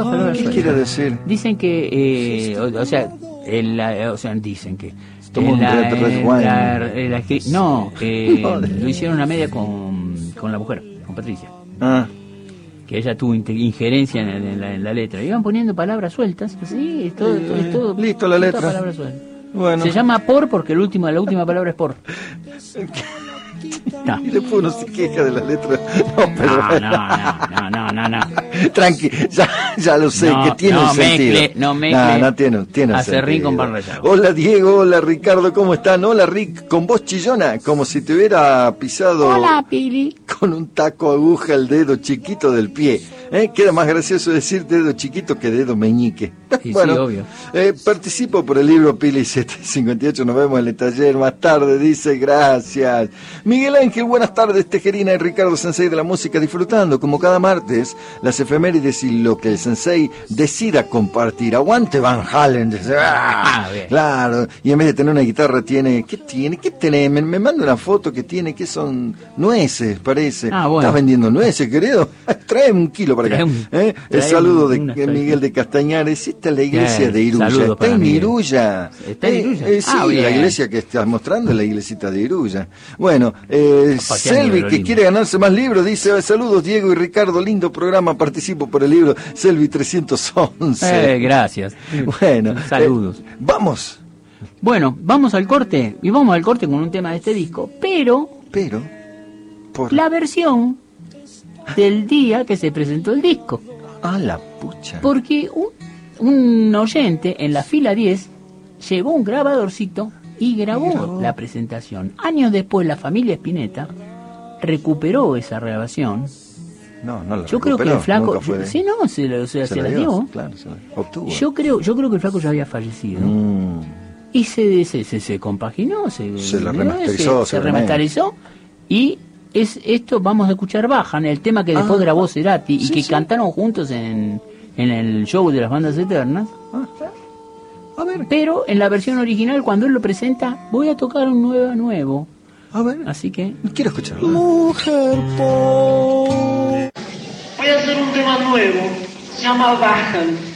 todas palabras ¿Qué sueltas. quiere decir? Dicen que, dicen que Tomó un red wine. lo hicieron a media con la mujer, con Patricia. Ah, Que ella tuvo injerencia en la letra. Iban poniendo palabras sueltas, así, es todo. Listo la letra. Toda palabra suelta. bueno. Se llama por porque la última palabra es por. No. Y después uno se queja de la letra. No, pero No. tranqui, ya lo sé, No, que tiene no un sentido. no mezcle no tiene un acerrín sentido. con pan rallado. Hola Diego, hola Ricardo, ¿cómo están? Hola Rick, con voz chillona, como si te hubiera pisado Hola, Pili. con un taco aguja el dedo chiquito del pie. Queda más gracioso decir dedo chiquito que dedo meñique. Sí, bueno, sí, obvio. Participo por el libro Pili 758, nos vemos en el taller más tarde, dice, gracias. Miguel Ángel, buenas tardes, Tejerina y Ricardo Sensei de la música, disfrutando como cada martes las efemérides y lo que el Sensei decida compartir. Aguante Van Halen. Dice, bien. Claro, y en vez de tener una guitarra tiene, ¿qué tiene? ¿Qué tenés? Me manda una foto que tiene, que son nueces, parece. Bueno. ¿Estás vendiendo nueces, querido? Trae 1 kilo para acá. El saludo de Miguel de Castañares. Esta es la iglesia de Iruya. Está en Iruya. ¿Está en Iruya? Sí, bien. la iglesia que estás mostrando es la iglesita de Iruya. Bueno, Selvi, que lindo. quiere ganarse más libros, dice, saludos Diego y Ricardo, lindo programa, participo por el libro Selvi 311. Gracias. Bueno, Saludos. Vamos. Bueno, vamos al corte. Y vamos al corte con un tema de este disco. Pero por la versión del día que se presentó el disco. Ah, la pucha. Porque un oyente en la fila 10 llevó un grabadorcito y grabó la presentación. Años después la familia Spinetta recuperó esa grabación. No la yo creo que el flaco se la dio. Claro, se la obtuvo. Yo creo que el flaco ya había fallecido. Y se compaginó, se remasterizó y esto vamos a escuchar Bajan, el tema que después grabó Cerati y que cantaron juntos en el show de las bandas eternas. A ver. Pero en la versión original, cuando él lo presenta, voy a tocar un nuevo. A ver. Así que quiero escucharlo. Mujer voy a hacer un tema nuevo, se llama Bajan.